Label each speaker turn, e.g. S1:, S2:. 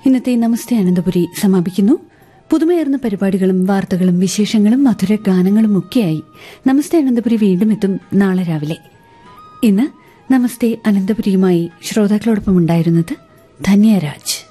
S1: ഇന്നത്തെ നമസ്തേ അനന്തപുരി സമാപിക്കുന്നു. പുതുമയേർന്ന പരിപാടികളും വാർത്തകളും വിശേഷങ്ങളും മധുര ഗാനങ്ങളും ഒക്കെയായി നമസ്തേ അനന്തപുരി വീണ്ടും എത്തും നാളെ രാവിലെ. ഇന്ന് നമസ്തേ അനന്തപുരിയുമായി ശ്രോതാക്കളോടൊപ്പം ഉണ്ടായിരുന്നത് ധന്യരാജ്.